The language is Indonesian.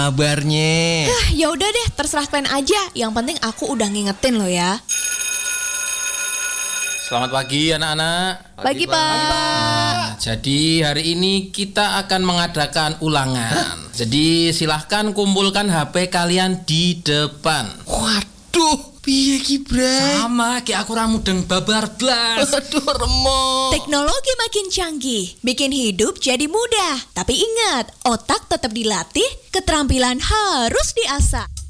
kabarnya? Ya udah deh, terserah kalian aja. Yang penting aku udah ngingetin lo ya. Selamat pagi anak-anak. Pagi, Pak. Jadi hari ini kita akan mengadakan ulangan. Jadi silahkan kumpulkan HP kalian di depan. Waduh, piye ki, Bray? Sama kayak aku ramudeng babar blas. Aduh, remok. Teknologi makin canggih, bikin hidup jadi mudah. Tapi ingat, otak tetap dilatih, keterampilan harus diasah.